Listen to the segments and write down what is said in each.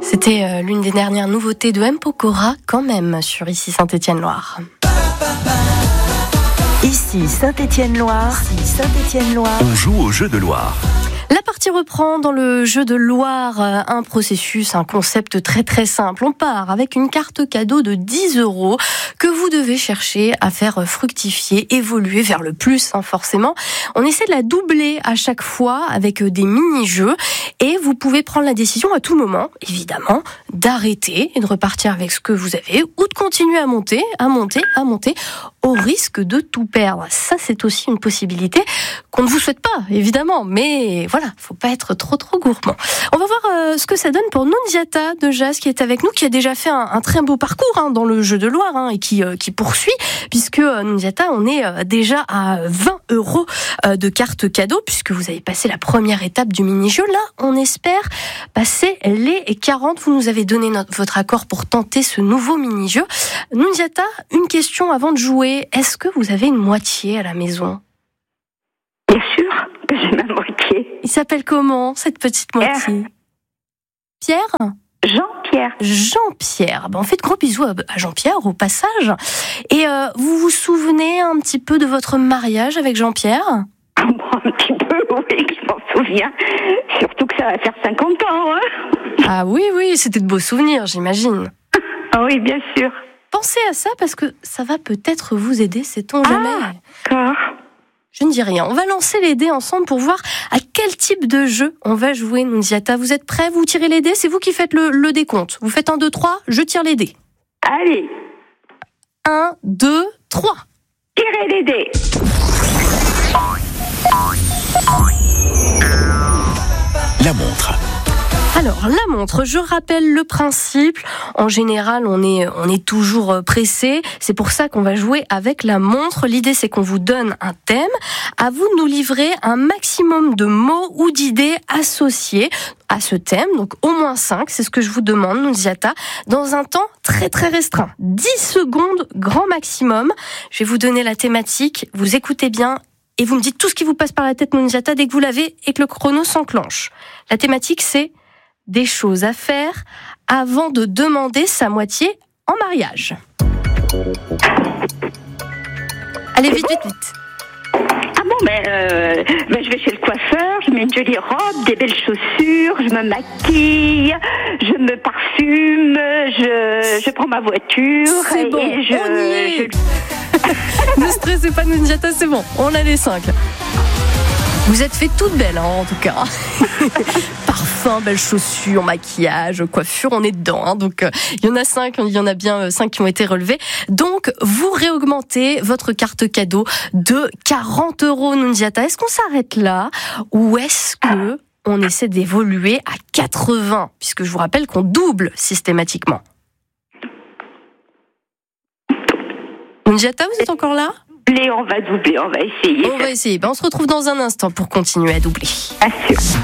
C'était l'une des dernières nouveautés de M. Pokora, quand même, sur Ici Saint-Étienne-Loire. Ici Saint-Étienne-Loire. On joue au jeu de Loire. La partie reprend dans le jeu de Loire, un processus, un concept très très simple. On part avec une carte cadeau de 10 € que vous devez chercher à faire fructifier, évoluer vers le plus, forcément. On essaie de la doubler à chaque fois avec des mini-jeux et vous pouvez prendre la décision à tout moment, évidemment, d'arrêter et de repartir avec ce que vous avez ou de continuer à monter, au risque de tout perdre. Ça, c'est aussi une possibilité qu'on ne vous souhaite pas, évidemment, mais voilà, faut pas être trop gourmand. On va voir ce que ça donne pour Nunziata de Jazz qui est avec nous, qui a déjà fait un très beau parcours dans le jeu de Loire et qui poursuit, puisque Nunziata, on est déjà à 20 € de carte cadeau, puisque vous avez passé la première étape du mini-jeu. Là, on espère passer les 40. Vous nous avez donné votre accord pour tenter ce nouveau mini-jeu. Nunziata, une question avant de jouer. Est-ce que vous avez une moitié à la maison ? Bien sûr que j'ai ma moitié. Il s'appelle comment, cette petite moitié ? Pierre ? Jean-Pierre. Jean-Pierre. On fait de gros bisous à Jean-Pierre au passage. Et vous vous souvenez un petit peu de votre mariage avec Jean-Pierre ? Un petit peu, oui, je m'en souviens. Surtout que ça va faire 50 ans. Ah oui, c'était de beaux souvenirs, j'imagine. Ah oui, bien sûr. Pensez à ça parce que ça va peut-être vous aider, sait-on jamais. D'accord. Je ne dis rien. On va lancer les dés ensemble pour voir à quel type de jeu on va jouer, Nunziata. Vous êtes prêts ? Vous tirez les dés ? C'est vous qui faites le décompte. Vous faites 1, 2, 3, je tire les dés. Allez. 1, 2, 3. Tirez les dés. La montre. Alors, la montre, je rappelle le principe. En général, on est toujours pressé. C'est pour ça qu'on va jouer avec la montre. L'idée, c'est qu'on vous donne un thème. À vous de nous livrer un maximum de mots ou d'idées associés à ce thème. Donc, au moins 5, c'est ce que je vous demande, Nunziata, dans un temps très très restreint. 10 secondes, grand maximum. Je vais vous donner la thématique. Vous écoutez bien. Et vous me dites tout ce qui vous passe par la tête, Nunziata, dès que vous l'avez et que le chrono s'enclenche. La thématique, c'est des choses à faire avant de demander sa moitié en mariage. Allez, vite. Ah bon, je vais chez le coiffeur, je mets une jolie robe, des belles chaussures, je me maquille, je me parfume, je prends ma voiture. C'est bon, on y est. Ne stressez pas, Nunziata, c'est bon, on a les 5. Vous êtes fait toute belle, en tout cas. Parfum, belles chaussures, maquillage, coiffure, on est dedans. Donc, il y en a 5, il y en a bien 5 qui ont été relevés. Donc, vous réaugmentez votre carte cadeau de 40 €, Nunziata. Est-ce qu'on s'arrête là ou est-ce que on essaie d'évoluer à 80 ? Puisque je vous rappelle qu'on double systématiquement. Nunziata, vous êtes encore là ? On va doubler, on va essayer. On va essayer. On se retrouve dans un instant pour continuer à doubler. Bien sûr.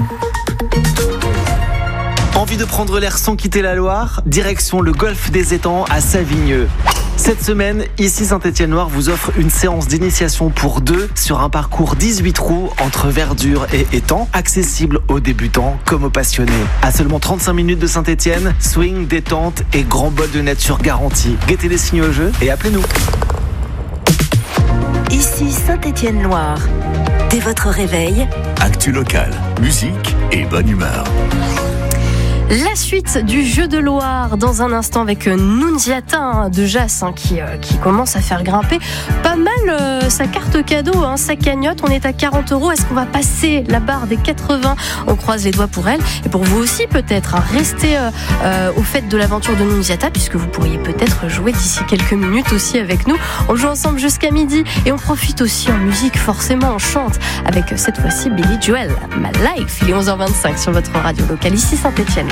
Envie de prendre l'air sans quitter la Loire ? Direction le golfe des Étangs à Savigneux. Cette semaine, Ici Saint-Étienne-Loire vous offre une séance d'initiation pour 2 sur un parcours 18 trous entre verdure et étang, accessible aux débutants comme aux passionnés. À seulement 35 minutes de Saint-Étienne, swing, détente et grand bol de nature garanti. Guettez les signes au jeu et appelez-nous. Ici Saint-Étienne-Loire. Dès votre réveil, Actu locale, musique et bonne humeur. La suite du jeu de Loire dans un instant avec Nunziata de Jazz qui commence à faire grimper pas mal sa carte cadeau, sa cagnotte. On est à 40 €. Est-ce qu'on va passer la barre des 80 ? On croise les doigts pour elle. Et pour vous aussi peut-être, restez au fait de l'aventure de Nunziata puisque vous pourriez peut-être jouer d'ici quelques minutes aussi avec nous. On joue ensemble jusqu'à midi et on profite aussi en musique. Forcément, on chante avec cette fois-ci Billy Joel, My Life. Il est 11h25 sur votre radio locale ici Saint-Étienne.